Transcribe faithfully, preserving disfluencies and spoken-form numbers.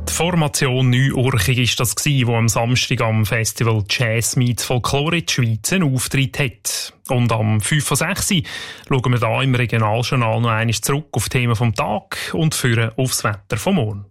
Die Formation Neuurchig war das, die am Samstag am Festival Jazz meets Folklore in der Schweiz einen Auftritt hat. Und am fünf vor sechs schauen wir hier im Regionaljournal noch einmal zurück auf die Themen vom Tag und führen aufs Wetter vom Morgen.